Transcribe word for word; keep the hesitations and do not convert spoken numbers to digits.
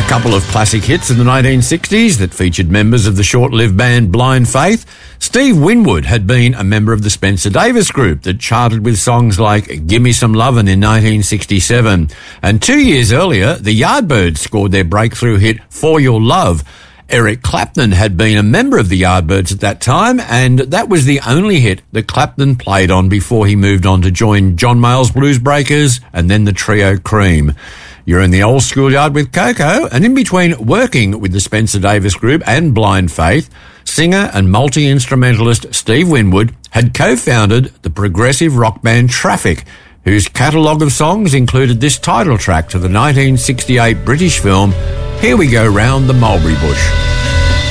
couple of classic hits in the nineteen sixties that featured members of the short-lived band Blind Faith. Steve Winwood had been a member of the Spencer Davis Group that charted with songs like Gimme Some Lovin' in nineteen sixty-seven. And two years earlier, the Yardbirds scored their breakthrough hit For Your Love. Eric Clapton had been a member of the Yardbirds at that time, and that was the only hit that Clapton played on before he moved on to join John Mayall's Blues Breakers and then the trio Cream. You're in the old schoolyard with Coco, and in between working with the Spencer Davis Group and Blind Faith, singer and multi-instrumentalist Steve Winwood had co-founded the progressive rock band Traffic, whose catalogue of songs included this title track to the nineteen sixty-eight British film Here We Go Round the Mulberry Bush.